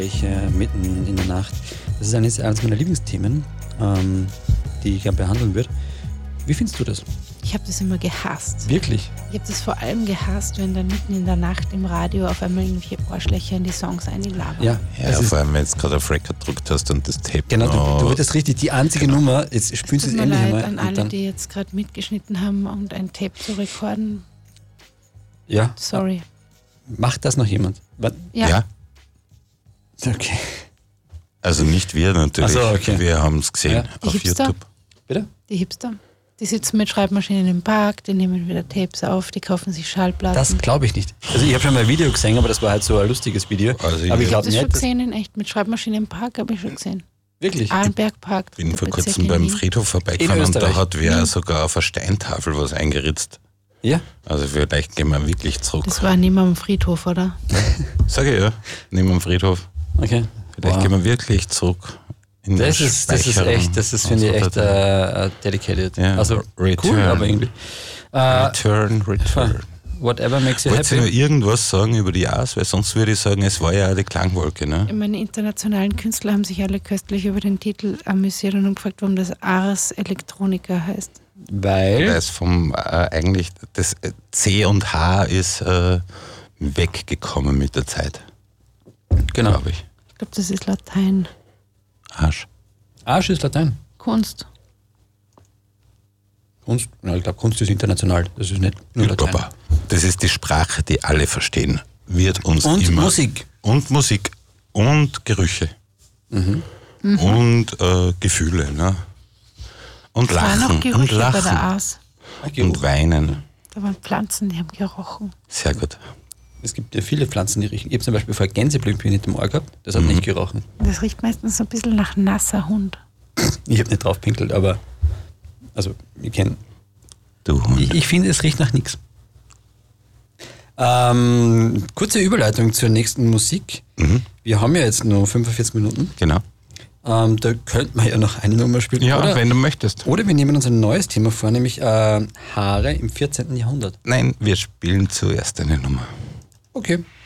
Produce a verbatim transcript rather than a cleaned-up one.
Welche mitten in der Nacht. Das ist eines, eines meiner Lieblingsthemen, ähm, die ich gerne behandeln würde. Wie findest du das? Ich habe das immer gehasst. Wirklich? Ich habe das vor allem gehasst, wenn dann mitten in der Nacht im Radio auf einmal irgendwelche Arschlöcher in die Songs einlabern. Ja, ja vor allem, wenn du gerade auf Record gedrückt hast und das Tape. Genau, noch, du, du würdest richtig, die einzige genau. Nummer, jetzt spielst du es endlich einmal. An alle, die jetzt gerade mitgeschnitten haben und ein Tape zu rekorden. Ja. Sorry. Macht das noch jemand? Was? Ja. ja. Okay. Also nicht wir natürlich, Ach so, okay. wir haben es gesehen Die auf Hipster? YouTube. Bitte? Die Hipster. Die sitzen mit Schreibmaschinen im Park, die nehmen wieder Tapes auf, die kaufen sich Schallplatten. Das glaube ich nicht. Also ich habe schon mal ein Video gesehen, aber das war halt so ein lustiges Video. Also aber ich ich glaube das nicht, schon dass... gesehen in echt, mit Schreibmaschinen im Park habe ich schon gesehen. Wirklich? Arlbergpark. Ich bin vor kurzem beim Friedhof vorbeigefahren und da hat wer sogar auf eine Steintafel was eingeritzt. Ja? Also vielleicht gehen wir wirklich zurück. Das war neben am Friedhof, oder? Sag ich ja, neben dem Friedhof. Okay. Vielleicht Wow. gehen wir wirklich zurück. In Das der ist, das ist Speicherung. echt, das ist, finde ich, echt äh, dedicated. Ja. Also Return. cool, aber irgendwie. Äh, Return, return. Whatever makes you Wolltest du nur happy. irgendwas sagen über die Ars? Weil sonst würde ich sagen, es war ja auch die Klangwolke, ne? Meine internationalen Künstler haben sich alle köstlich über den Titel amüsiert und gefragt, warum das Ars Electronica heißt. Weil? Weil es vom, äh, eigentlich, das C und H ist äh, weggekommen mit der Zeit, Genau. glaube ich. Ich glaube, das ist Latein. Arsch. Arsch ist Latein. Kunst. Kunst, ja, ich glaube, Kunst ist international. Das ist nicht nur Latein. Papa. Das ist die Sprache, die alle verstehen. Wird uns Und immer. Musik. Und Musik. Und Gerüche. Mhm. Mhm. Und äh, Gefühle. Ne? Und Es waren Lachen. noch Gerüche Und bei der Lachen. Ars. Und Weinen. Da waren Pflanzen, die haben gerochen. Sehr gut. Es gibt ja viele Pflanzen, die riechen. Ich habe zum Beispiel vorher Gänseblümchen in dem Ohr gehabt. Das hat Mhm. nicht gerochen. Das riecht meistens so ein bisschen nach nasser Hund. Ich habe nicht drauf pinkelt, aber also ich kenne. Du Hund. Ich, ich finde, es riecht nach nichts. Ähm, kurze Überleitung zur nächsten Musik. Mhm. Wir haben ja jetzt nur fünfundvierzig Minuten. Genau. Ähm, da könnte man ja noch eine Nummer spielen. Ja, oder, wenn du möchtest. oder wir nehmen uns ein neues Thema vor, nämlich äh, Haare im vierzehnten Jahrhundert. Nein, wir spielen zuerst eine Nummer. Okay.